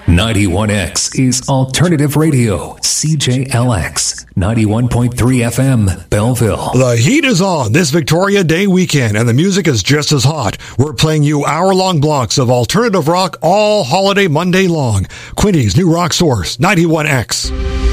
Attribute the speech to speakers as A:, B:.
A: 91X is Alternative Radio, CJLX, 91.3 FM, Belleville.
B: The heat is on this Victoria Day weekend, and the music is just as hot. We're playing you hour-long blocks of alternative rock all holiday Monday long. Quinty's new rock source, 91X.